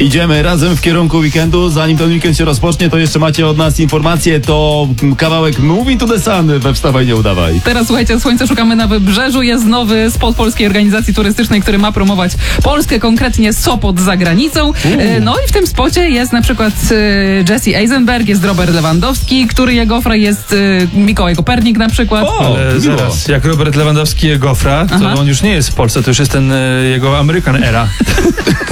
Idziemy razem w kierunku weekendu. Zanim ten weekend się rozpocznie, to jeszcze macie od nas informacje. To kawałek Moving to the Sun we Wstawaj, nie udawaj. Teraz słuchajcie, Słońce szukamy na Wybrzeżu. Jest nowy spot polskiej organizacji turystycznej, który ma promować Polskę, konkretnie Sopot za granicą. No i w tym spocie jest na przykład Jesse Eisenberg, jest Robert Lewandowski, który je gofra, jest Mikołaj Kopernik na przykład. Ale zaraz, jak Robert Lewandowski je gofra, to on już nie jest w Polsce, to już jest ten jego American era.